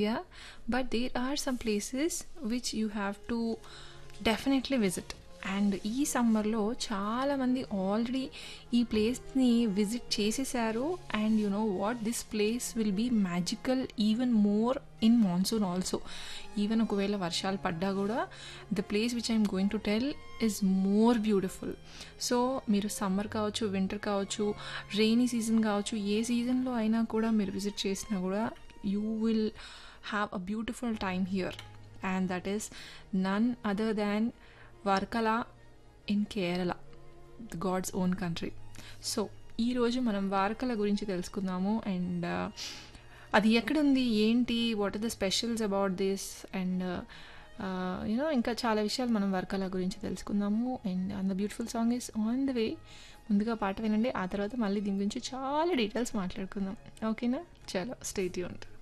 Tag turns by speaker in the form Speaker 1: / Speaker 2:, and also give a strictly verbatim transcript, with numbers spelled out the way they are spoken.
Speaker 1: India, but there are some places which you have to definitely visit. And ఈ సమ్మర్లో చాలామంది already ఈ ప్లేస్ని విజిట్ చేసేసారు. And you know what, this place will be magical even more in monsoon also. Even ఒకవేళ వర్షాలు పడ్డా కూడా the place which I'm going to tell is more beautiful. So మీరు సమ్మర్ కావచ్చు, వింటర్ కావచ్చు, రెయినీ సీజన్ కావచ్చు, ఏ సీజన్లో అయినా కూడా మీరు విజిట్ చేసినా కూడా you will have a beautiful time here. And that is none other than Varkala in Kerala, the God's own country. So ఈరోజు మనం వార్కల గురించి తెలుసుకుందాము. అండ్ అది ఎక్కడుంది, ఏంటి, what are the specials about this, and you know ఇంకా చాలా విషయాలు మనం వర్కల గురించి తెలుసుకుందాము. And and the beautiful song is on the way. ముందుగా పాట వినండి, ఆ తర్వాత మళ్ళీ దీని గురించి చాలా డీటెయిల్స్ మాట్లాడుకుందాం. ఓకేనా? చలో, స్టే ట్యూన్డ్.